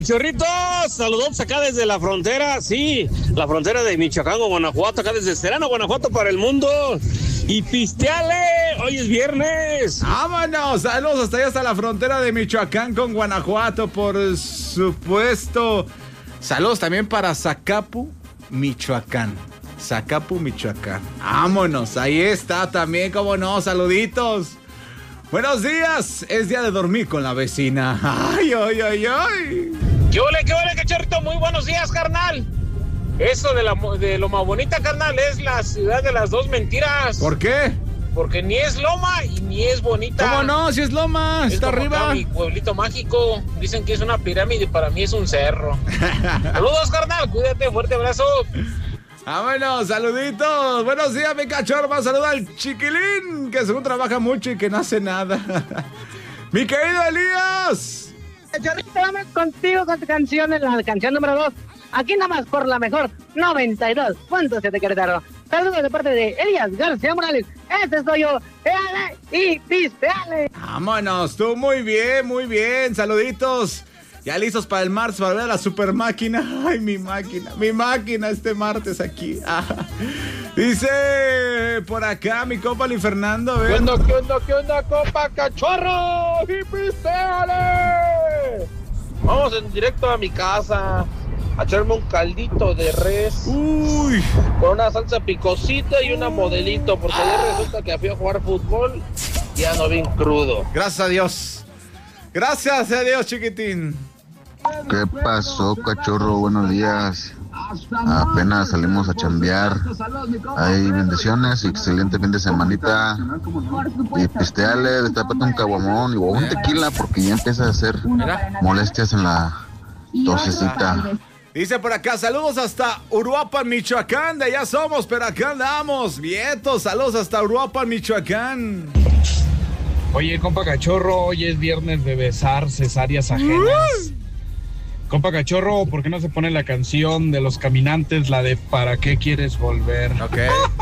Chorritos, saludos acá desde la frontera, sí, la frontera de Michoacán con Guanajuato, acá desde Serrano, Guanajuato para el mundo. Y pisteale, hoy es viernes. ¡Vámonos! Saludos hasta allá, hasta la frontera de Michoacán con Guanajuato, por supuesto. Saludos también para Zacapu, Michoacán. Zacapu, Michoacán. ¡Vámonos! Ahí está también, cómo no, saluditos. Buenos días, es día de dormir con la vecina. ¡Ay, ay, ay, ay! ¿Qué ole, cachorrito? Muy buenos días, carnal. Eso de lo más bonita, carnal, es la ciudad de las dos mentiras. ¿Por qué? Porque ni es loma y ni es bonita. ¿Cómo no? Si es loma, es está como arriba. acá mi pueblito mágico. Dicen que es una pirámide y para mí es un cerro. Saludos, carnal, cuídate, fuerte abrazo. Vámonos, saluditos. Buenos días, mi cachorro. Saluda al chiquilín, que según trabaja mucho y que no hace nada. Mi querido Elías. Cachorrito, vamos contigo con tu canción, la canción número 2. Aquí nada más por la mejor 92.7 Querétaro. Saludos de parte de Elías García Morales. Este soy yo. Péale y pisteale. Vámonos, tú muy bien. Saluditos. Ya listos para el martes, para ver a la super máquina. Ay, mi máquina este martes aquí. Dice por acá mi compa Luis Fernando. ¿Qué onda, compa cachorro? ¡Y pisteale! Vamos en directo a mi casa a echarme un caldito de res. Uy. Con una salsa picosita y una modelito, porque ayer resulta que fui a jugar fútbol y ya no bien crudo. Gracias a Dios. Gracias a Dios, chiquitín. ¿Qué pasó, cachorro? Buenos días. Apenas salimos a chambear. Hay bendiciones y excelente fin de semanita. Y pisteale, destapate un caguamón y un tequila porque ya empieza a hacer molestias en la tosecita. Dice por acá, saludos hasta Uruapan, Michoacán. De allá somos, pero acá andamos. Vientos, saludos hasta Uruapan, Michoacán. Oye, compa cachorro, hoy es viernes de besar cesáreas ajenas. Compa cachorro, ¿por qué no se pone la canción de Los Caminantes, la de ¿Para qué quieres volver? Ok.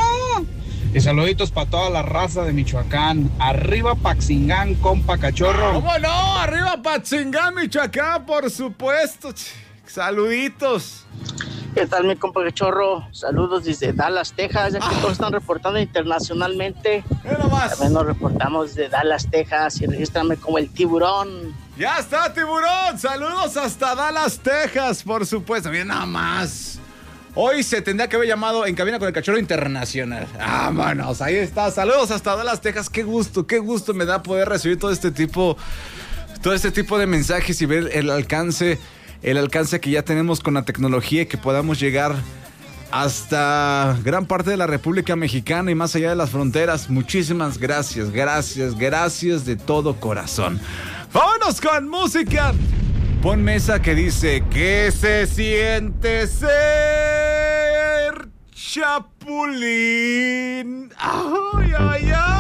Y saluditos para toda la raza de Michoacán. Arriba Paxingán, compa cachorro. ¿Cómo no? Arriba Paxingán, Michoacán, por supuesto. Saluditos. ¿Qué tal, mi compa cachorro? Saludos desde Dallas, Texas, ya que todos están reportando internacionalmente. También nos reportamos desde Dallas, Texas, y regístrame como el tiburón. Ya está, tiburón. Saludos hasta Dallas, Texas, por supuesto. Bien, nada más. Hoy se tendría que haber llamado En Cabina con el Cachorro Internacional. Vámonos, ahí está. Saludos hasta Dallas, Texas. Qué gusto me da poder recibir todo este tipo de mensajes y ver el alcance que ya tenemos con la tecnología y que podamos llegar hasta gran parte de la República Mexicana y más allá de las fronteras. Muchísimas gracias de todo corazón. ¡Vámonos con música! Ponme esa que dice: ¿qué se siente ser chapulín? ¡Ay, ay, ay!